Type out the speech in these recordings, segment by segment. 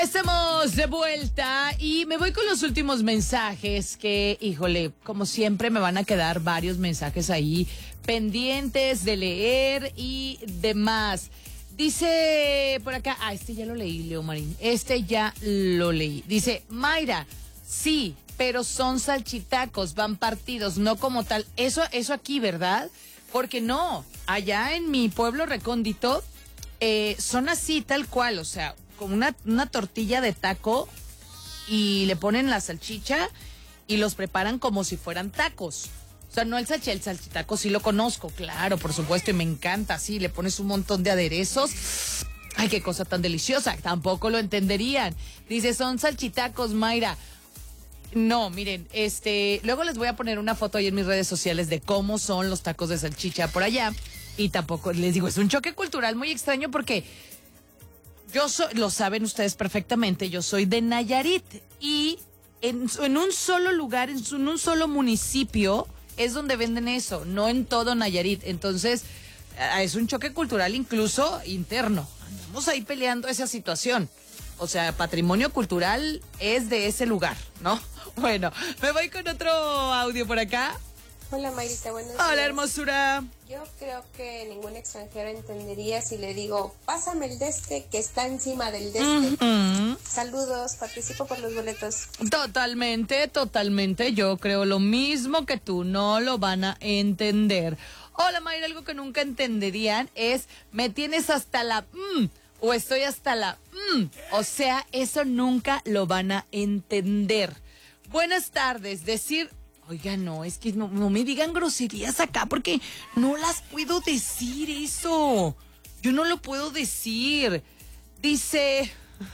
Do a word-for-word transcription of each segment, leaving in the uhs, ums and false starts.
Estamos de vuelta y me voy con los últimos mensajes que, híjole, como siempre me van a quedar varios mensajes ahí pendientes de leer y demás. Dice por acá, ah, este ya lo leí, Leo Marín, este ya lo leí. Dice, Mayra, sí, pero son salchitacos, van partidos, no como tal. Eso, eso aquí, ¿verdad? Porque no, allá en mi pueblo recóndito eh, son así, tal cual, o sea, con una, una tortilla de taco y le ponen la salchicha y los preparan como si fueran tacos. O sea, no el salchi, el salchitaco sí lo conozco, claro, por supuesto, y me encanta, sí, le pones un montón de aderezos. Ay, qué cosa tan deliciosa, tampoco lo entenderían. Dice, son salchitacos, Mayra. No, miren, este, luego les voy a poner una foto ahí en mis redes sociales de cómo son los tacos de salchicha por allá. Y tampoco, les digo, es un choque cultural muy extraño porque yo soy, lo saben ustedes perfectamente, yo soy de Nayarit y en, en un solo lugar, en, en un solo municipio es donde venden eso, no en todo Nayarit. Entonces, es un choque cultural incluso interno. Andamos ahí peleando esa situación. O sea, patrimonio cultural es de ese lugar, ¿no? Bueno, me voy con otro audio por acá. Hola, Mayrita, buenos días. Hola, hermosura. Yo creo que ningún extranjero entendería si le digo, pásame el de este que está encima del de este. Uh-huh. Saludos, participo por los boletos. Totalmente, totalmente. Yo creo lo mismo que tú, no lo van a entender. Hola, Mayra, algo que nunca entenderían es, me tienes hasta la... Mm, o estoy hasta la... Mm, o sea, eso nunca lo van a entender. Buenas tardes, decir... Oiga, no, es que no, no me digan groserías acá porque no las puedo decir eso. Yo no lo puedo decir. Dice...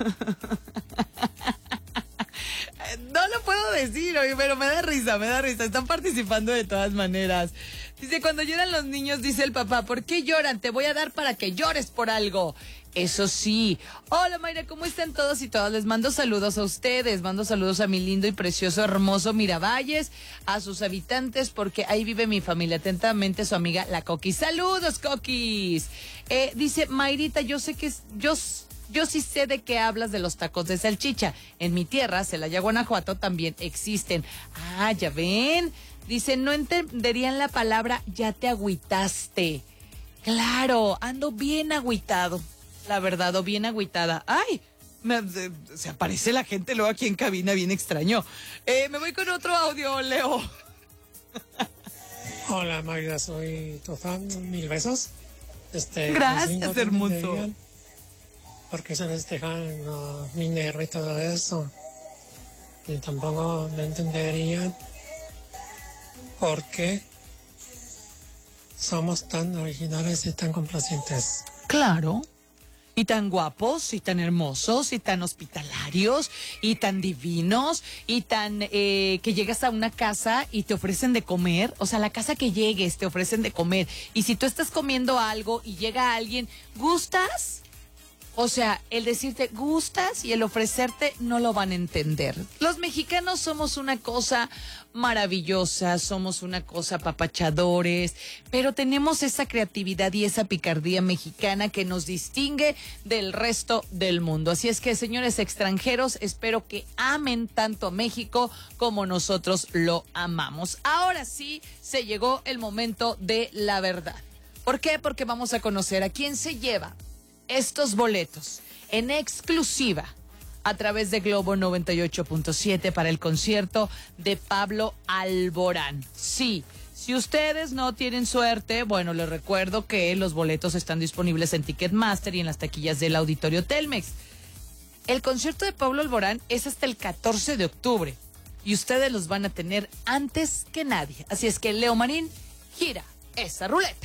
No lo puedo decir, oye, pero me da risa, me da risa. Están participando de todas maneras. Dice, cuando lloran los niños, dice el papá, ¿por qué lloran? Te voy a dar para que llores por algo. Eso sí. Hola, Mayra, ¿cómo están todos y todas? Les mando saludos a ustedes, mando saludos a mi lindo y precioso, hermoso Miravalles, a sus habitantes, porque ahí vive mi familia. Atentamente, su amiga, la Coquis. ¡Saludos, Coquis! Eh, dice, Mayrita, yo sé que es... Yo, Yo sí sé de qué hablas de los tacos de salchicha. En mi tierra, Celaya, Guanajuato, también existen. Ah, ya ven. Dice, no entenderían la palabra ya te agüitaste. Claro, ando bien agüitado. La verdad, o bien agüitada. ¡Ay! Me, se, se aparece la gente luego aquí en cabina, bien extraño. Eh, me voy con otro audio, Leo. Hola, Mayra, soy tu fan. Mil besos. Este, Gracias, hermoso. Porque se les dejan los mineros y todo eso. Y tampoco no entenderían por qué somos tan originales y tan complacientes. Claro. Y tan guapos, y tan hermosos, y tan hospitalarios, y tan divinos, y tan eh, que llegas a una casa y te ofrecen de comer. O sea, la casa que llegues te ofrecen de comer. Y si tú estás comiendo algo y llega alguien, ¿gustas? O sea, el decirte gustas y el ofrecerte no lo van a entender. Los mexicanos somos una cosa maravillosa, somos una cosa papachadores, pero tenemos esa creatividad y esa picardía mexicana que nos distingue del resto del mundo. Así es que, señores extranjeros, espero que amen tanto a México como nosotros lo amamos. Ahora sí, se llegó el momento de la verdad. ¿Por qué? Porque vamos a conocer a quién se lleva estos boletos en exclusiva a través de Globo noventa y ocho punto siete para el concierto de Pablo Alborán. Sí, si ustedes no tienen suerte, bueno, les recuerdo que los boletos están disponibles en Ticketmaster y en las taquillas del Auditorio Telmex. El concierto de Pablo Alborán es hasta el catorce de octubre y ustedes los van a tener antes que nadie. Así es que, Leo Marín, gira esa ruleta.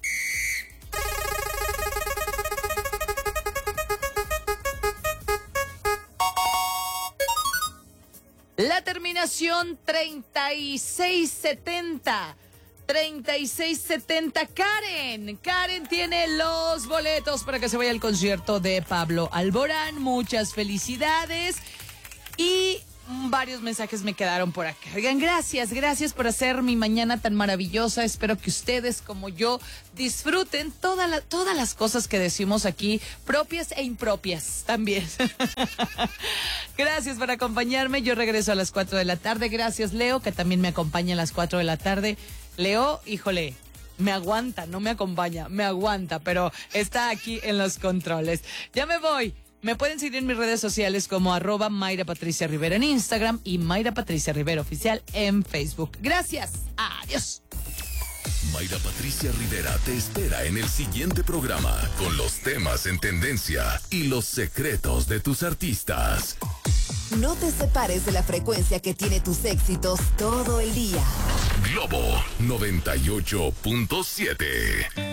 La terminación treinta y seis setenta. treinta y seis setenta. Karen. Karen tiene los boletos para que se vaya al concierto de Pablo Alborán. Muchas felicidades. Y varios mensajes me quedaron por acá. Oigan, gracias, gracias por hacer mi mañana tan maravillosa. Espero que ustedes, como yo, disfruten toda la, todas las cosas que decimos aquí, propias e impropias también. Gracias por acompañarme. Yo regreso a las cuatro de la tarde. Gracias, Leo, que también me acompaña a las cuatro de la tarde. Leo, híjole, me aguanta, no me acompaña, me aguanta, pero está aquí en los controles. Ya me voy. Me pueden seguir en mis redes sociales como arroba Mayra Patricia Rivera en Instagram y Mayra Patricia Rivera Oficial en Facebook. Gracias. Adiós. Mayra Patricia Rivera te espera en el siguiente programa con los temas en tendencia y los secretos de tus artistas. No te separes de la frecuencia que tiene tus éxitos todo el día. Globo noventa y ocho punto siete.